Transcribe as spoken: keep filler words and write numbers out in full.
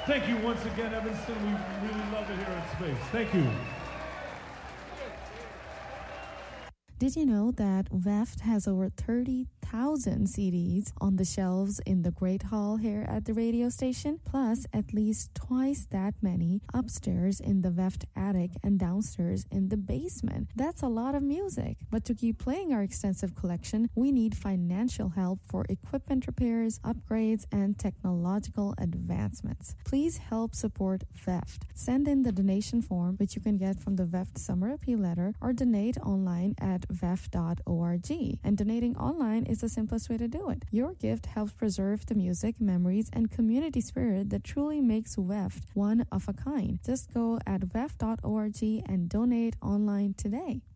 Thank you once again, Evanston. We really love it here at Space. Thank you. Did you know that V E F T has over thirty thousand C Ds on the shelves in the Great Hall here at the radio station? Plus, at least twice that many upstairs in the V E F T attic and downstairs in the basement. That's a lot of music. But to keep playing our extensive collection, we need financial help for equipment repairs, upgrades, and technological advancements. Please help support V E F T. Send in the donation form, which you can get from the V E F T Summer Appeal Letter, or donate online at v e f dot org. And donating online is the simplest way to do it. Your gift helps preserve the music, memories, and community spirit that truly makes V E F T one of a kind. Just go at v e f dot org and donate online today.